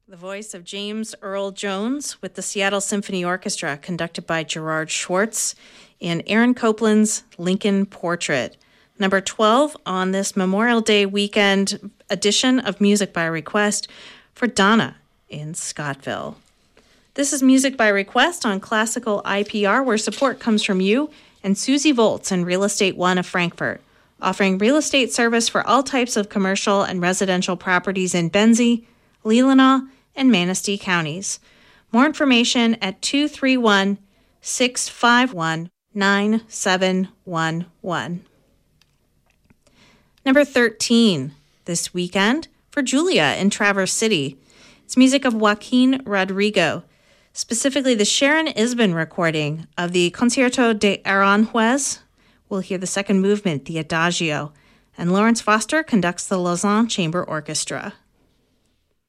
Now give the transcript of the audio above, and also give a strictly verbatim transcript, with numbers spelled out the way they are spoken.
The voice of James Earl Jones with the Seattle Symphony Orchestra, conducted by Gerard Schwartz, in Aaron Copland's Lincoln Portrait. Number twelve on this Memorial Day weekend edition of Music by Request for Donna in Scottville. This is Music by Request on Classical I P R, where support comes from you and Susie Volz in Real Estate One of Frankfort, offering real estate service for all types of commercial and residential properties in Benzie, Leelanau, and Manistee counties. More information at two three one, six five one, nine seven one one. Number thirteen this weekend for Julia in Traverse City. It's music of Joaquin Rodrigo, specifically the Sharon Isbin recording of the Concierto de Aranjuez. We'll hear the second movement, the Adagio, and Lawrence Foster conducts the Lausanne Chamber Orchestra.